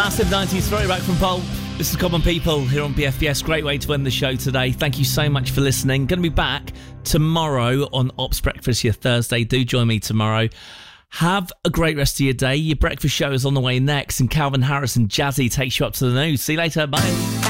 Massive 90s throwback from Pulp. This is Common People here on BFBS. Great way to end the show today. Thank you so much for listening. Going to be back tomorrow on Ops Breakfast, your Thursday. Do join me tomorrow. Have a great rest of your day. Your breakfast show is on the way next, and Calvin Harris and Jazzy takes you up to the news. See you later. Bye.